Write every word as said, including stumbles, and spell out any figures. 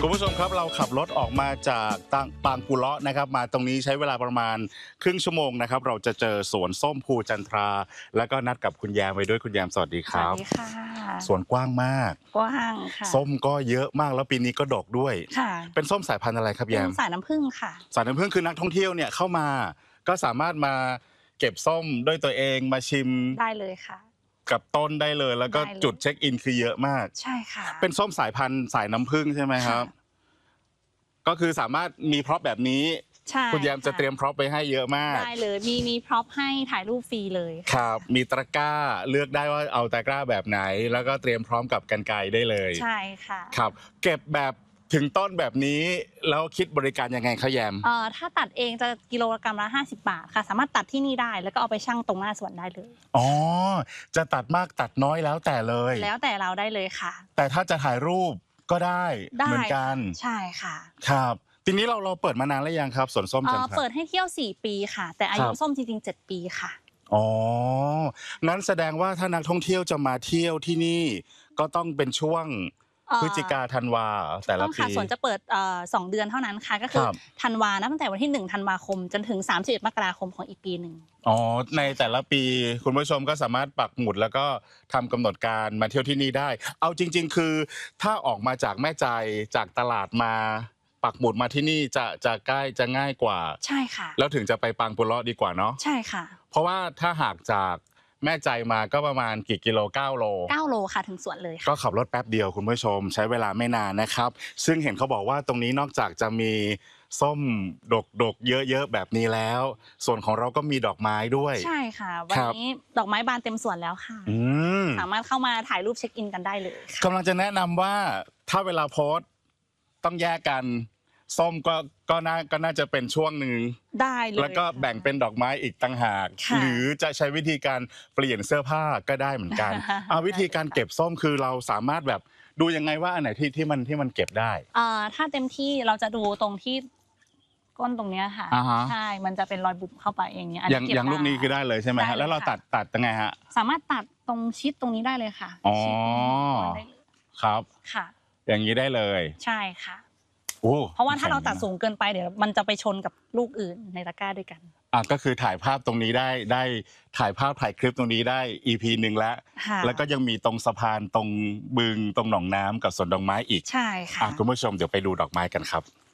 คุณผู้ชมครับเราขับรถออกมาจากปางกุเลาะนะครับมาตรงนี้ใช้เวลาประมาณครึ่งชั่วโมงนะครับเราจะเจอสวนส้มภูจันทราแล้วก็นัดกับคุณแยมไว้ด้วยคุณแยมสวัสดีครับสวัสดีค่ะสวนกว้างมากกว้างค่ะส้มก็เยอะมากแล้วปีนี้ก็ดกด้วยค่ะเป็นส้มสายพันธุ์อะไรครับแยมสายน้ำผึ้งค่ะสายน้ำผึ้งคือนักท่องเที่ยวเนี่ยเข้ามาก็สามารถมาเก็บส้มด้วยตัวเองมาชิมได้เลยค่ะกับต้นได้เลยแล้วก็จุดเช็คอินคือเยอะมากใช่ค่ะเป็นส้มสายพันธุ์สายน้ำผึ้งใช่ไหมครับก็คือสามารถมีพร็อพแบบนี้คุณแยมจะเตรียมพร็อพไปให้เยอะมากได้เลยมีมีพร็อพให้ถ่ายรูปฟรีเลยครับมีตะกร้าเลือกได้ว่าเอาตะกร้าแบบไหนแล้วก็เตรียมพร้อมกับกรรไกรได้เลยใช่ค่ะครับเก็บแบบถึงต้นแบบนี้แล้วคิดบริการยังไงคะแยมเอ่อถ้าตัดเองจะกิโลกรัมละห้าสิบบาทค่ะสามารถตัดที่นี่ได้แล้วก็เอาไปชั่งตรงหน้าสวนได้เลยอ๋อจะตัดมากตัดน้อยแล้วแต่เลยแล้วแต่เราได้เลยค่ะแต่ถ้าจะถ่ายรูปก็ได้เหมือนกันใช่ค่ะครับทีนี้เราเราเปิดมานานแล้วยังครับสวนส้มจันทราเปิดให้เที่ยวสี่ปีค่ะแต่อายุส้มจริงๆเจ็ดปีค่ะอ๋อนั้นแสดงว่าถ้านักท่องเที่ยวจะมาเที่ยวที่นี่ก็ต้องเป็นช่วงพฤศจิกาธันวาแต่ละปีสวนจะเปิดสองเดือนเท่านั้นค่ะก็คือธันวานะตั้งแต่วันที่หนึ่งธันวาคมจนถึงสามสิบเอ็ดมกราคมของอีกปีหนึ่งอ๋อในแต่ละปีคุณผู้ชมก็สามารถปักหมุดแล้วก็ทำกำหนดการมาเที่ยวที่นี่ได้เอาจริงๆคือถ้าออกมาจากแม่ใจจากตลาดมาปักหมุดมาที่นี่จะจะใกล้จะง่ายกว่าใช่ค่ะแล้วถึงจะไปปางปุเลาะดีกว่าเนาะใช่ค่ะเพราะว่าถ้าหากจากแม่ใจมาก็ประมาณกี่กิโลเก้าโลเก้าโลค่ะถึงสวนเลยก็ขับรถแป๊บเดียวคุณผู้ชมใช้เวลาไม่นานนะครับซึ่งเห็นเขาบอกว่าตรงนี้นอกจากจะมีส้มดกๆเยอะๆแบบนี้แล้วส่วนของเราก็มีดอกไม้ด้วยใช่ค่ะวันนี้ดอกไม้บานเต็มสวนแล้วค่ะสามารถเข้ามาถ่ายรูปเช็คอินกันได้เลยกำลังจะแนะนำว่าถ้าเวลาโพสต์ต้องแยกกันส้มก็ก็น่าก็น่าจะเป็นช่วงหนึ่งได้เลยแล้วก็แบ่งเป็นดอกไม้อีกต่างหากหรือจะใช้วิธีการเปลี่ยนเสื้อผ้าก็ได้เหมือนกันเอาวิธีการเก็บส้มคือเราสามารถแบบดูยังไงว่าอันไหนที่ที่มันที่มันเก็บได้อ่าถ้าเต็มที่เราจะดูตรงที่ก้นตรงนี้ค่ะใช่มันจะเป็นรอยบุบเข้าไปอย่างเงี้ยอย่างอย่างลูกนี้คือได้เลยใช่ไหมฮะแล้วเราตัดตัดยังไงฮะสามารถตัดตรงชิดตรงนี้ได้เลยค่ะอ๋อครับค่ะอย่างนี้ได้เลยใช่ค่ะเพราะว่าถ้าเราตัดสูงเกินไปเดี๋ยวมันจะไปชนกับลูกอื่นในตะกร้าด้วยกันอ่ะก็คือถ่ายภาพตรงนี้ได้ได้ถ่ายภาพถ่ายคลิปตรงนี้ได้ อี พี หนึ่งแล้วแล้วก็ยังมีตรงสะพานตรงบึงตรงหนองน้ำกับสวนดอกไม้อีกใช่ค่ะคุณผู้ชมเดี๋ยวไปดูดอกไม้กันครับ